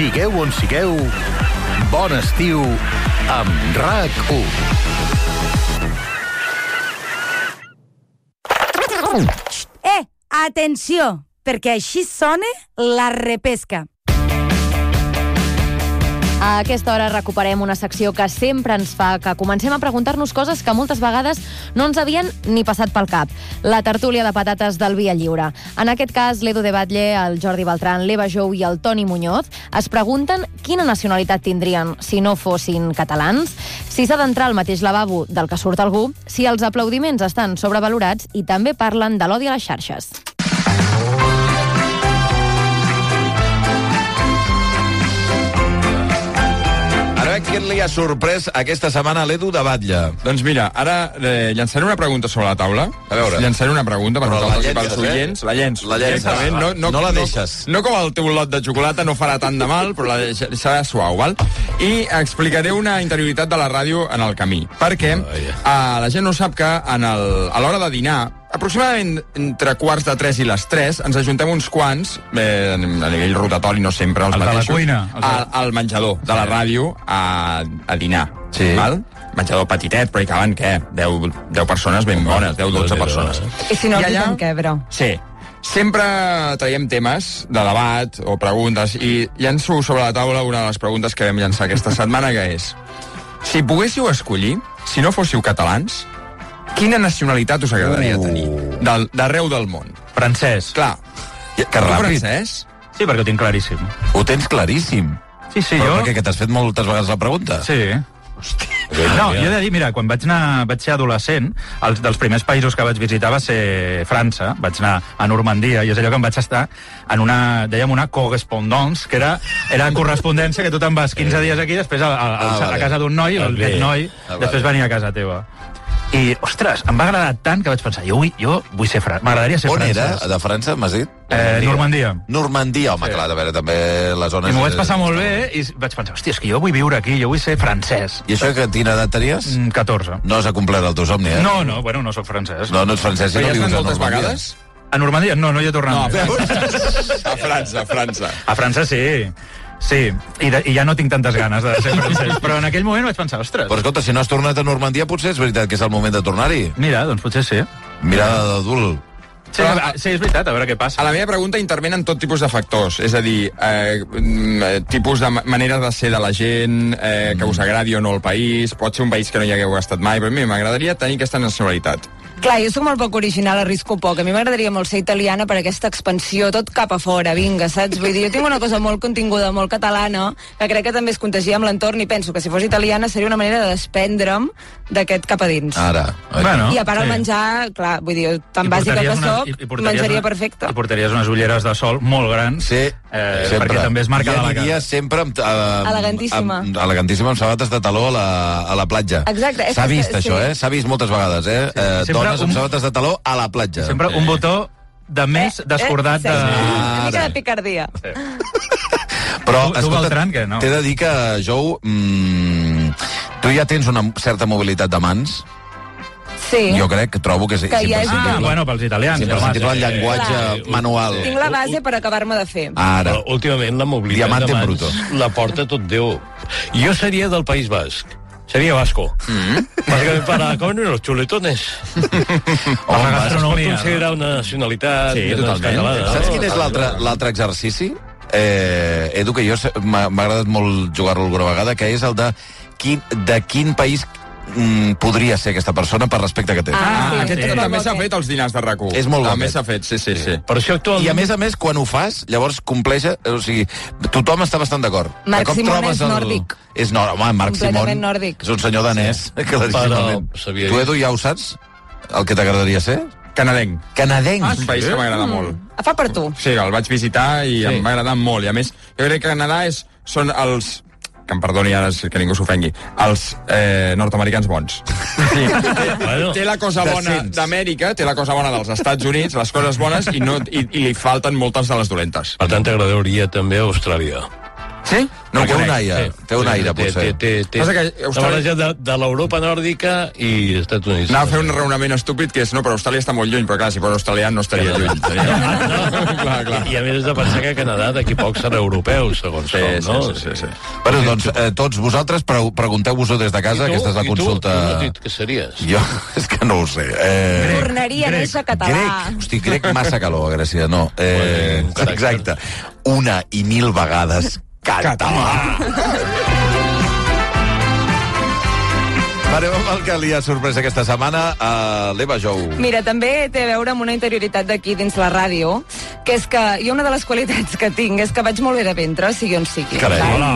Sigueu on sigueu, bon estiu amb RAC1. Atenció, perquè així sona la repesca. A aquesta hora recuperem una secció que sempre ens fa que comencem a preguntar-nos coses que moltes vegades no ens havien ni passat pel cap. La tertúlia de patates del Via Lliure. En aquest cas, l'Edu de Batlle, el Jordi Beltran, l'Eva Jou i el Toni Muñoz es pregunten quina nacionalitat tindrien si no fossin catalans, si s'ha d'entrar al mateix lavabo del que surt algú, si els aplaudiments estan sobrevalorats i també parlen de l'odi a les xarxes. Què li ha sorprès aquesta setmana a l'Edu de Batlle? Doncs mira, ara llançaré una pregunta sobre la taula. A veure. Llançaré una pregunta per nosaltres i pels oients. La llenço. La llenço. No la deixes. No com el teu lot de xocolata, no farà tant de mal, però serà suau, val? I explicaré una interioritat de la ràdio en el camí. Perquè la gent no sap que a l'hora de dinar, aproximadament entre 2:45 i les 3, ens ajuntem uns quants, a nivell rotatori, no sempre els mateixos, de la cuina, al menjador de la ràdio a dinar. Sí. Val? Menjador petitet, però hi caben, què? 10 persones ben bones, 10-12 persones. I si no els diuen què, bro? Sí. Sempre traiem temes de debat o preguntes i llenço sobre la taula una de les preguntes que vam llançar aquesta setmana, que és: si poguéssiu escollir, si no fóssiu catalans, quina nacionalitat us agradaria tenir? D'arreu del món. Francès. Clar. Que ràpid. Francès? Sí, perquè ho tinc claríssim. Ho tens claríssim. Sí, Però jo... perquè que t'has fet moltes vegades la pregunta. Sí. No, jo he de dir, mira, quan vaig ser adolescent, dels primers països que vaig visitar va ser França. Vaig anar a Normandia, i és allò que em vaig estar en una correspondance, que era correspondència, que tu te'n vas 15 dies aquí, després a casa d'un noi, i aquest noi després venia a casa teva. I, ostres, em va agradar tant que vaig pensar, jo vull ser francès. M'agradaria ser francès. On era? De França, m'has dit? Normandia. Normandia, home, clar, de veure, també les zones... I m'ho vaig passar molt bé i vaig pensar, hòstia, és que jo vull viure aquí, jo vull ser francès. I això que quina edat tenies? 14. No s'ha complert el teu somni, eh? No, bueno, no sóc francès. No ets francès, Però no ja vius estan a moltes Normandia. vegades? A Normandia? No hi he tornat. A França. A França sí. Sí, i ja no tinc tantes ganes de ser francès, però en aquell moment vaig pensar, ostres... Però escolta, si no has tornat a Normandia, potser és veritat que és el moment de tornar-hi. Mira, doncs potser sí. Mirada d'adult. Sí, és veritat, a veure què passa. A la meva pregunta intervenen tot tipus de factors, és a dir, tipus de manera de ser de la gent, que us agradi o no el país, pot ser un país que no hi hagueu estat mai, però a mi m'agradaria tenir aquesta nacionalitat. Clar, jo soc molt poc original, arrisco poc. A mi m'agradaria molt ser italiana per aquesta expansió, tot cap a fora, vinga, saps? Vull dir, jo tinc una cosa molt continguda, molt catalana, que crec que també es contagia amb l'entorn, i penso que si fos italiana seria una manera de desprendre'm d'aquest cap a dins. Ara. Bueno, I a part el menjar, clar, vull dir, tan bàsica que soc, menjaria perfecte. I portaries unes ulleres de sol molt grans, Sí, sempre. perquè també és marca de la casa. Sempre Elegantíssima. Elegantíssima, amb sabates de taló a la platja. Exacte. S'ha vist això, S'ha vist moltes vegades, dones amb sabates de taló a la platja. Sempre un botó de més descordat sí, de... una mica de picardia. Sí. Però, Tu, Beltran, què, no? t'he de dir que, Jou, tu ja tens una certa mobilitat de mans. Sí. Jo crec, trobo que és ja és... bueno, pels italians. imprescindible el llenguatge manual. Tinc la base per acabar-me de fer. Ara. Però últimament la mobilitat Diamante de en mans bruto. la porta tot Déu. Jo seria del País Basc. Seria vasco. Perquè para comer los chuletones. La Es gastronomia. pot considerar una nacionalitat catalana. Saps quin és l'altre exercici? Edu, que jo m'ha agradat molt jugar-lo alguna vegada, que és el de quin país podria ser aquesta persona per respecte que té. Aquest també s'ha fet als dinars de RAC1. És molt bo També aquest. s'ha fet, sí. Per això actualment... I a més, quan ho fas, llavors compleja... O sigui, tothom està bastant d'acord. Marc De cop Simon trobes és nòrdic. Home, Marc Simon Completament nòrdic. és un senyor danès, claríssimament. Però, Tu, Edu, ja ho saps? El que t'agradaria ser? Canadenc. Canadenc. És un país que m'agrada molt. Fa per tu. Sí, el vaig visitar i em va agradar molt. I a més, jo crec que Canadà són els... Que em perdoni ara que ningú s'ofengui. Els nord-americans bons. Sí. Té la cosa bona d'Amèrica, té la cosa bona dels Estats Units, les coses bones, i li falten moltes de les dolentes. Per tant, t'agradaria també Austràlia. Sí? No té un aire, potser. La barreja de l'Europa nòrdica i Estats Units. Anava a fer un raonament estúpid, que és, no, però Austràlia està molt lluny, però clar, si fos australià no estaria lluny. Clar. I a més de pensar que Canadà d'aquí poc serà europeus, segons com, no? Sí. Bueno, doncs, tots vosaltres pregunteu-vos-ho des de casa, aquesta és la consulta... I tu no has dit que series? Jo, és que no ho sé. Tornaria a néixer català. Grec massa calor, a Gràcia, no. Exacte. 1.000 vegades català. Farem amb el que li ha sorprès aquesta setmana a l'Eva Jou. Mira, també té a veure amb una interioritat d'aquí dins la ràdio, que és que jo una de les qualitats que tinc és que vaig molt bé de ventre, sigui on sigui. Carai,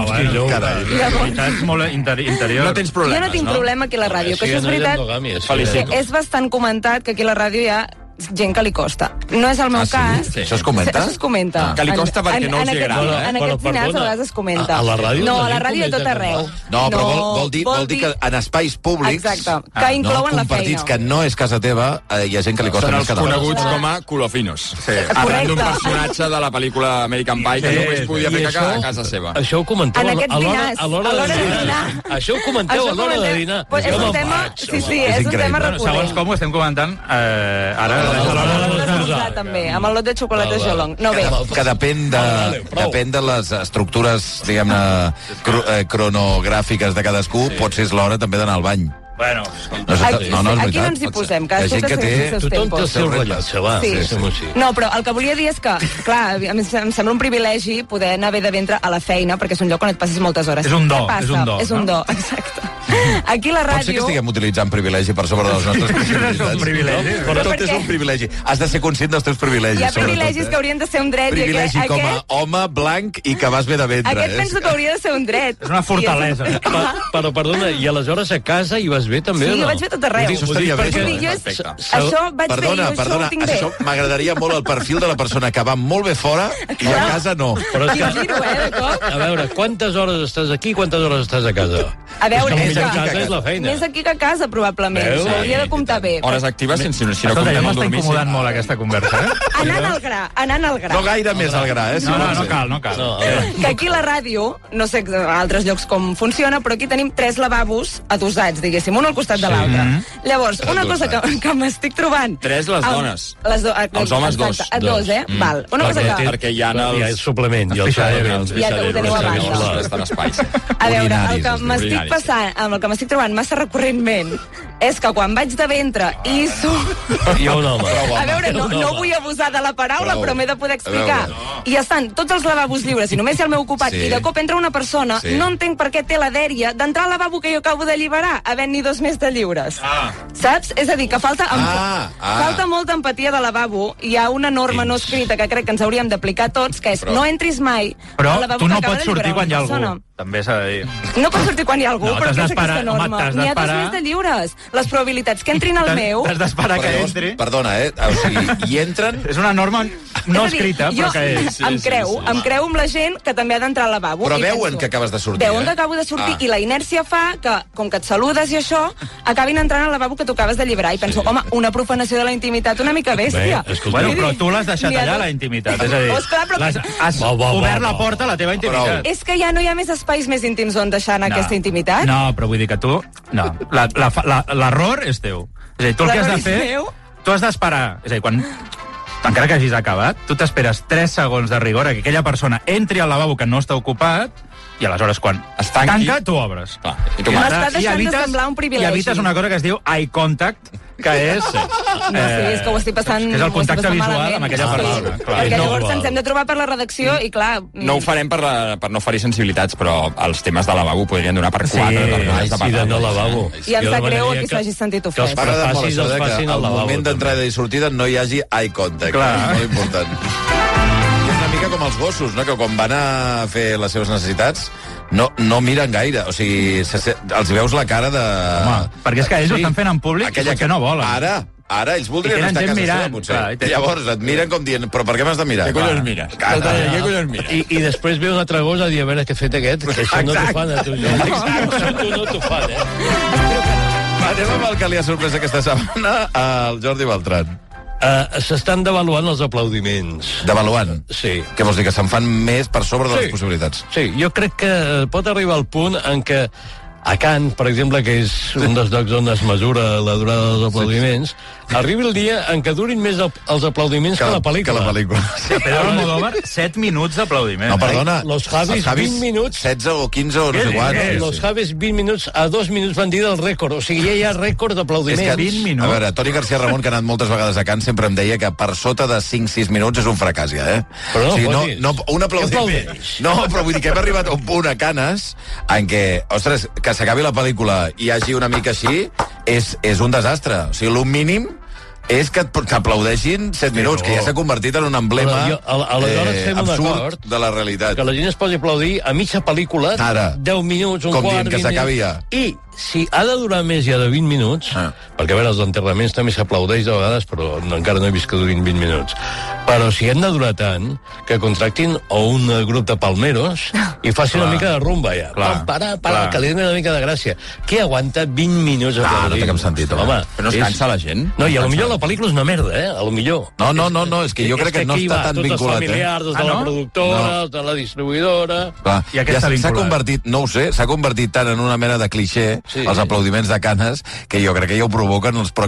qualitats molt interior. No tens problemes, jo no tinc problema aquí a la ràdio, que això és veritat, que és bastant comentat que aquí a la ràdio hi ha gent que li costa. No és el meu cas. Sí. Això es comenta? Això es comenta. Que li costa perquè no els agrada. En aquests dinars a vegades es comenta. A la ràdio? No, a la ràdio a tot arreu. No, però vol dir que en espais públics... Exacte, que inclouen la feina. Compartits que no és casa teva, hi ha gent que li costa més cada vegada. Són els coneguts com a culofinos. Arran d'un personatge de la pel·lícula American Pie que només podia fer caca a casa seva. Això ho comenteu en aquests dinars, a l'hora de dinar. Això ho comenteu a l'hora de dinar. És un tema, sí, és un tema recurrent. Segons com ho estem comentant, ara... també, amb el lot de xocolata Jolong. No, bé. Que depèn de les estructures, diguem-ne, cronogràfiques de cadascú, potser és l'hora també d'anar al bany. Bueno, aquí no ens hi posem, cadascú té els seus tempos. Tothom té el seu rellotge, va. No, però el que volia dir és que, clar, em sembla un privilegi poder anar bé de ventre a la feina, perquè és un lloc on et passes moltes hores. És un do, És un do, exacte. Aquí la ràdio... Pot ser que estiguem utilitzant privilegi per sobre dels nostres possibilitats. És un privilegi. Però tot és un privilegi. Has de ser conscient dels teus privilegis. Hi ha privilegis que haurien de ser un dret. Privilegi com a home blanc i que vas bé de ventre. Aquest penso que hauria de ser un dret. És una fortalesa. Però, perdona, i aleshores a casa hi vas bé també, sí, o no? jo vaig bé tot arreu. Això estaria bé. Això vaig bé, jo això ho tinc bé. Això m'agradaria molt el perfil de la persona que va molt bé fora i a casa no. Però és que, de cop. a veure, quantes hores estàs aquí i quantes hores estàs a casa? A veure, és que a casa és la feina. Més aquí que a casa, probablement. Hauria de comptar bé. Hores actives, si no comptem el dormir. M'està incomodant molt aquesta conversa, Anant al gra. No gaire més al gra, eh? No cal. Que aquí la ràdio, no sé a altres llocs com funciona, però aquí tenim 3 lavabos adossats, diguéssim, un al costat de l'altre. Llavors, una cosa que m'estic trobant... 3 les dones. Els homes 2. 2, Val. Una cosa que... Perquè hi ha el suplement i el suplement. Ja ho teniu a banda. A veure, el que m'estic passant, amb el que m'estic trobant massa recurrentment, és que quan vaig de ventre i Jo un home. A veure, no vull abusar de la paraula, però m'he de poder explicar. I estan tots els lavabos lliures, i només hi ha el meu ocupat, i de cop entra una persona, no entenc per què té la dèria d'entrar al lavabo que jo acabo d'alliberar, havent-n'hi 2 més de lliures. Saps? És a dir, que falta molta empatia de lavabo. Hi ha una norma no escrita que crec que ens hauríem d'aplicar tots, que és no entris mai al lavabo que acaba d'alliberar una persona. També s'ha de dir. No pots sortir quan hi ha algú, però t'has és aquesta d'esperar, norma. N'hi ha 2 més de lliures. Les probabilitats que entrin al meu... T'has d'esperar que entri. Perdona, o sigui, hi entren... És una norma no escrita, però que és. Em creu amb la gent que també ha d'entrar al lavabo. Però veuen que acabes de sortir, Veuen que acabo de sortir i la inèrcia fa que, com que et saludes i això, acabin entrant al lavabo que tu acabes d'alliberar. I penso, home, una profanació de la intimitat una mica bèstia. Bueno, però tu l'has deixat allà, la intimitat. És a dir, has obert la porta a la teva intimitat. És que ja no hi ha més espais més íntims on deixar anar aquesta intimitat? No, però vull dir que tu... No, l'error és teu. És a dir, tu el que has de fer... Tu has d'esperar. És a dir, quan... Encara que hagis acabat, tu t'esperes 3 segons de rigor que aquella persona entri al lavabo que no està ocupat i aleshores quan es tanca, tu obres. M'està deixant de semblar un privilegi. I evites una cosa que es diu eye contact, que és... No, sí, és que ho estic passant... És el contacte visual amb aquella persona. Perquè llavors ens hem de trobar per la redacció i, clar... No ho farem per no ferir sensibilitats, però els temes de lavabo podrien donar per 4 determinats de parlar. de lavabo. I em sap greu que s'hagi sentit ofès. Que al moment d'entrada i sortida no hi hagi eye contact. Clar. És molt important. És una mica com els gossos, no? Que quan van a fer les seves necessitats no miren gaire, o sigui, els veus la cara de... Home, perquè és que ells ho estan fent en públic perquè no volen. Ara ells voldrien estar a casa seva, potser. Llavors et miren com dient, però per què m'has de mirar? Què collons mires? Què collons mires? I després ve una altra cosa a dir, a veure què ha fet aquest, que això no t'ho fan a tu. Això tu no t'ho fan, Anem amb el que li ha sorprès aquesta setmana al Jordi Beltran. S'estan devaluant els aplaudiments. Devaluant? Sí. Què vols dir, que se'n fan més per sobre de les possibilitats? Sí, jo crec que pot arribar al punt en què a Cannes, per exemple, que és un dels llocs on es mesura la durada dels aplaudiments, arribi el dia en què durin més els aplaudiments que la pel·lícula. Sí, Pedro Almodóvar, 7 minuts d'aplaudiment. No, perdona. Los Javis, 20 minuts... 16 o 15 o no sé quants. Los Javis, 20 minuts, a 2 minuts van dir del rècord. O sigui, ja hi ha rècord d'aplaudiments. És que, 20 minuts. A veure, Toni García Ramon, que ha anat moltes vegades a Cannes, sempre em deia que per sota de 5-6 minuts és un fracàs, ja, Però no, o sigui, un aplaudiment. No, però vull dir que hem arribat a un punt a Cannes en què, ostres, que s'acabi la pel·lícula i hi hagi una mica així, és un desastre. O sigui, el mínim és que t'aplaudeixin 7 minuts, que ja s'ha convertit en un emblema absurd de la realitat. Que la gent es posi a aplaudir a mitja pel·lícula, 10 minuts, un quart, 20 minuts. Com dient que s'acabi ja. I si ha de durar més ja de 20 minuts, perquè a veure, els enterraments també s'aplaudeix de vegades, però encara no he vist que durin 20 minuts. Però si han de durar tant, que contractin un grup de palmeros i facin una mica de rumba ja. Para, que li donin una mica de gràcia. Què aguanta 20 minuts aplaudint? No té cap sentit, home. Però no es cansa la gent? No, i potser la pel·lícula és una merda, a lo millor. No, és que jo crec que no està tan vinculat. Tots els familiars, de la productora, de la distribuïdora... I aquesta s'ha convertit, no ho sé, s'ha convertit tant en una mena de clixé, els aplaudiments de Cannes, que jo crec que ja ho provoquen els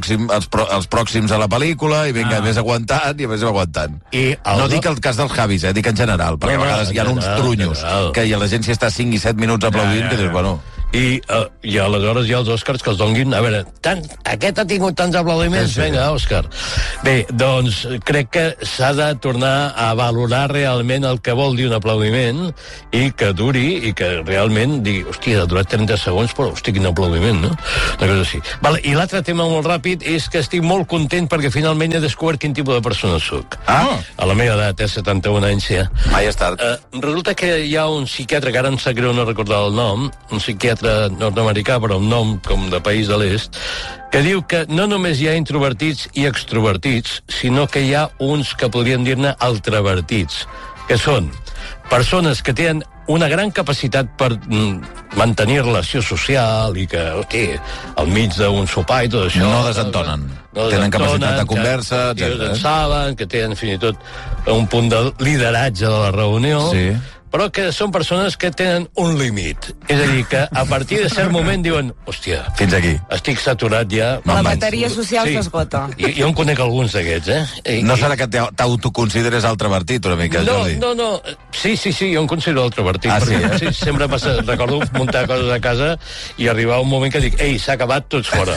pròxims a la pel·lícula, i vinga, més aguantant, i més aguantant. No dic el cas dels Javis, dic en general, perquè a vegades hi ha uns trunyos, que la gent s'hi està 5 i 7 minuts aplaudint, que dius, bueno... I aleshores hi ha els Oscars que els donguin... A veure, aquest ha tingut tants aplaudiments? Vinga, Òscar. Bé, doncs crec que s'ha de tornar a valorar realment el que vol dir un aplaudiment i que duri i que realment digui, hòstia, ha durat 30 segons, però hòstia, quin aplaudiment, no? Una cosa així. Vale, i l'altre tema molt ràpid és que estic molt content perquè finalment he descobert quin tipus de persona soc. A la meva edat, 71 anys, ja. Mai és tard. Resulta que hi ha un psiquiatre, que ara em sap greu no recordar el nom, un psiquiatre nord-americà, però un nom com de país de l'est, que diu que no només hi ha introvertits i extrovertits, sinó que hi ha uns que podríem dir-ne altravertits, que són persones que tenen una gran capacitat per mantenir relació social i que, hosti, al mig d'un sopar i tot això... No desentonen. Tenen capacitat de conversa, etc. Saben que tenen fins i tot un punt de lideratge de la reunió... Sí. Però que són persones que tenen un límit. És a dir, que a partir de cert moment diuen, hòstia, fins aquí. Estic saturat ja. La bateria social s'esgota. Jo en conec alguns d'aquests, No serà que t'autoconsideres altravertit una mica, Jordi? No. Sí, jo em considero altravertit. Sí, sempre recordo muntar coses a casa i arribar un moment que dic, ei, s'ha acabat, tots fora.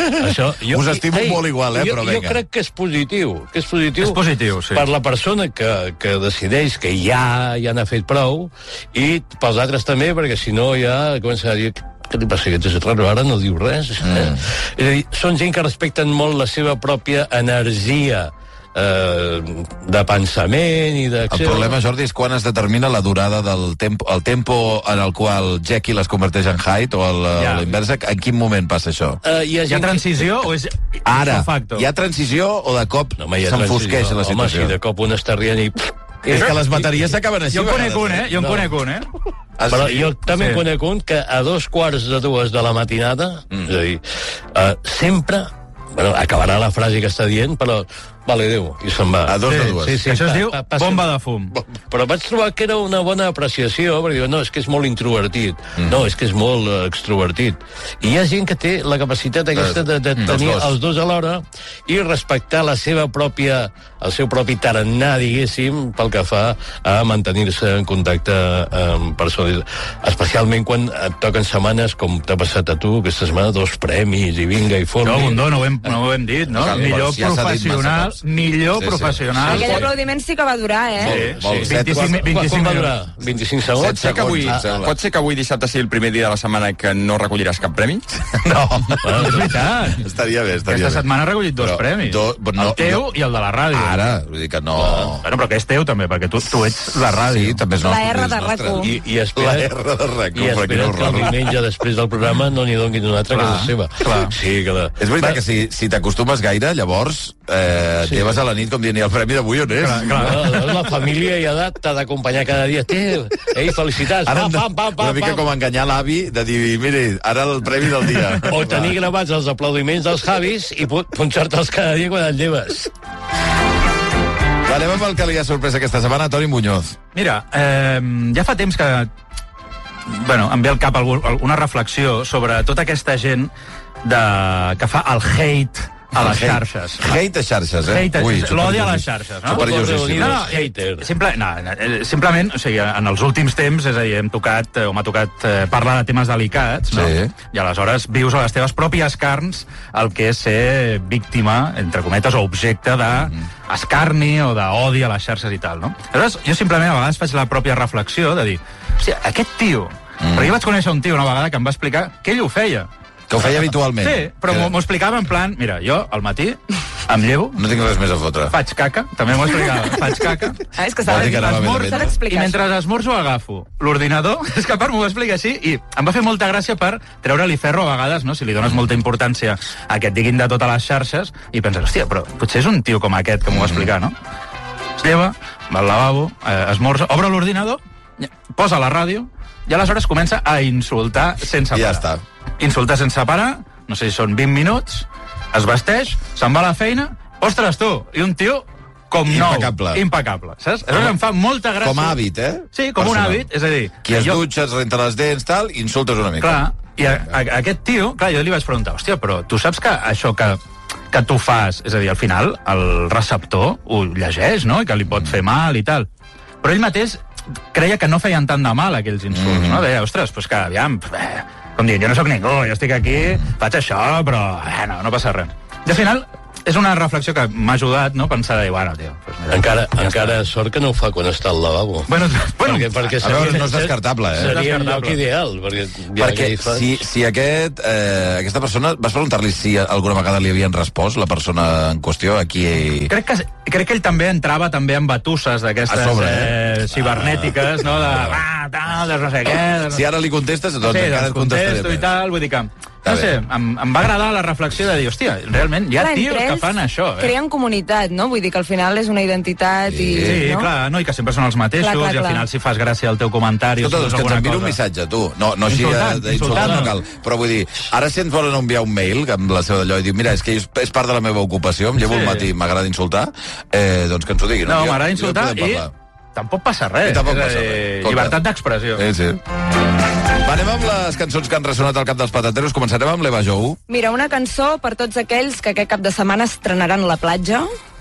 Us estimo molt igual, però vinga. Jo crec que és positiu. És positiu, sí. Per la persona que decideix que ja n'ha fet prou, i pels altres també, perquè si no ja comença a dir què li passa, aquest és raro, ara no diu res. És a dir, són gent que respecten molt la seva pròpia energia de pensament i d'acció. El problema, Jordi, és quan es determina la durada del tempo, el tempo en el qual Jekyll es converteix en Hyde, o l'inversa, en quin moment passa això? Hi ha transició o és... Ara, hi ha transició o de cop s'enfosqueix la situació? Home, si de cop un està rient i... És que les bateries s'acaben així. Jo en conec un, Però jo també conec un que a 2:45 de la matinada, és a dir, sempre, acabarà la frase que està dient, però vale, adéu, i se'n va. A 2:45. Sí, això es diu bomba de fum. Però vaig trobar que era una bona apreciació, perquè diu, no, és que és molt introvertit. No, és que és molt extrovertit. I hi ha gent que té la capacitat aquesta de tenir els dos alhora i respectar la seva pròpia, el seu propi tarannà, diguéssim, pel que fa a mantenir-se en contacte amb persones. Especialment quan et toquen setmanes, com t'ha passat a tu, aquesta setmana, 2 premis, i vinga, i fot. No ho hem dit, no? Millor professional. Aquell aplaudiment sí que va durar, Sí. 25 va durar? 25 segons? Pot ser que avui dissabte sigui el primer dia de la setmana que no recolliràs cap premi? No. És veritat. Estaria bé. Aquesta setmana ha recollit 2 premis. El teu i el de la ràdio. Ara, vull dir que no... Bueno, però que és teu també, perquè tu ets la ràdio. Sí, també és nostre. La R de RAC1. I espera't que el diumenge després del programa no n'hi donguin una altra casa seva. Sí, que és veritat que si t'acostumes gaire, llavors lleves a la nit com dient, el premi d'avui on és? La família ja t'ha d'acompanyar cada dia. Ei, felicitats. Una mica com enganyar l'avi de dir, mire, ara el premi del dia. O tenir gravats els aplaudiments dels Javis i punxar-te'ls cada dia quan et lleves. Anem amb el que li ha sorprès aquesta setmana, Toni Muñoz. Mira, ja fa temps que em ve al cap una reflexió sobre tota aquesta gent que fa el hate a les xarxes. Hate a xarxes, eh? L'odi a les xarxes, no? Simplement, o sigui, en els últims temps, és a dir, m'ha tocat parlar de temes delicats, no? I aleshores vius a les teves pròpies carns el que és ser víctima, entre cometes, o objecte d'escarni o d'odi a les xarxes i tal, no? Aleshores, jo simplement a vegades faig la pròpia reflexió de dir, hòstia, aquest tio... Perquè jo vaig conèixer un tio una vegada que em va explicar que ell ho feia. Que ho feia habitualment. Sí, però m'ho explicava en plan, mira, jo al matí em llevo... No tinc res més a fotre. Faig caca, també m'ho explicava, faig caca. És que s'ha d'explicar. I mentre esmorzo agafo l'ordinador, és que a part m'ho va explicar així, i em va fer molta gràcia per treure-li ferro a vegades, no? Si li dones molta importància a que et diguin de totes les xarxes, i penses, hòstia, però potser és un tio com aquest que m'ho va explicar, no? Es lleva, va al lavabo, esmorza, obre l'ordinador, posa la ràdio, i aleshores comença a insultar sense parar. Ja està. Insultar sense parar, no sé si són 20 minuts, es vesteix, se'n va a la feina, ostres, tu, i un tio com impecable, saps? Això em fa molta gràcia. Com a hàbit, eh? Sí, com un hàbit, és a dir... Qui es dutxa, es renta les dents, tal, insultes una mica. Clar, i aquest tio, clar, jo li vaig preguntar, hòstia, però tu saps que això que tu fas, és a dir, al final, el receptor ho llegeix, no?, i que li pot fer mal i tal. Però ell mateix creia que no feien tant de mal aquells insults, no? Deia, ostres, doncs que, aviam, com dient, jo no sóc ningú, jo estic aquí, faig això, però no passa res. I al final, és una reflexió que m'ha ajudat, no?, pensar de dir, bueno, tio... Pues mira, encara sort que no ho fa quan està al lavabo. Perquè a veure, no és descartable, eh? Seria el lloc ideal. Perquè si aquesta persona... Vas preguntar-li si alguna vegada li havien respost, la persona en qüestió, aquí... Crec que ell també entrava amb batusses d'aquestes cibernètiques, no?, de no sé què... Si ara li contestes, doncs encara et contestaré més. I tal, vull dir que... No sé, em va agradar la reflexió de dir, hòstia, realment hi ha tios que fan això. Creen comunitat, no? Vull dir que al final és una identitat i... Sí, clar, no? I que sempre són els mateixos, i al final si fas gràcia al teu comentari... Escolta, doncs que t'envio un missatge, tu. No així d'insultar no cal. Però vull dir, ara si ens volen enviar un mail amb la seva d'allò i diu, mira, és que és part de la meva ocupació, em llevo al matí, m'agrada insultar, doncs que ens ho diguin. No, m'agrada insultar i tampoc passa res. Llibertat d'expressió. Sí. Anem amb les cançons que han ressonat al cap dels patateros. Començarem amb l'Eva Jou. Mira, una cançó per tots aquells que aquest cap de setmana estrenaran La platja.